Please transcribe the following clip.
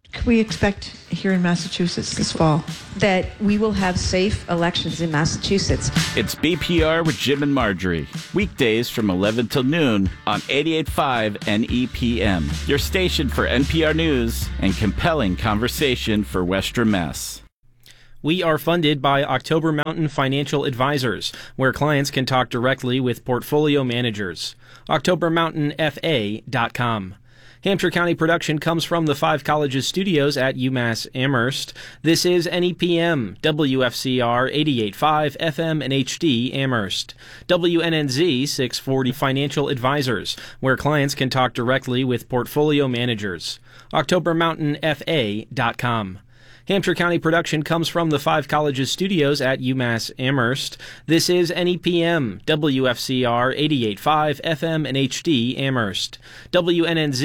Can we expect here in Massachusetts this fall? That we will have safe elections in Massachusetts. It's BPR with Jim and Marjorie. Weekdays from 11 till noon on 88.5 NEPM. Your station for NPR News and compelling conversation for Western Mass. We are funded by October Mountain Financial Advisors, where clients can talk directly with portfolio managers. OctoberMountainFA.com. Hampshire County production comes from the Five Colleges studios at UMass Amherst. This is NEPM, WFCR 88.5 FM and HD Amherst. WNNZ 640 Financial Advisors, where clients can talk directly with portfolio managers. OctoberMountainFA.com. Hampshire County production comes from the Five Colleges studios at UMass Amherst. This is NEPM, WFCR 88.5 FM and HD Amherst. WNNZ